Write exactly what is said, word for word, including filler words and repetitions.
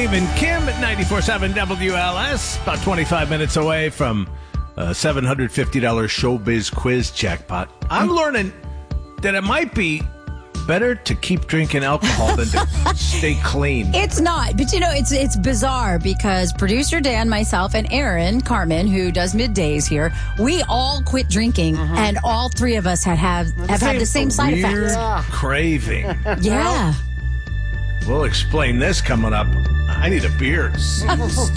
Steve and Kim at ninety-four point seven W L S, about twenty-five minutes away from a seven hundred fifty dollars Showbiz Quiz jackpot. I'm learning that it might be better to keep drinking alcohol than to stay clean. It's not, but you know, it's it's bizarre because producer Dan, myself, and Aaron Carmen, who does middays here, we all quit drinking, mm-hmm. and all three of us had have, have had the same side weird effects. Yeah. Craving. Yeah. We'll explain this coming up. I need a beer.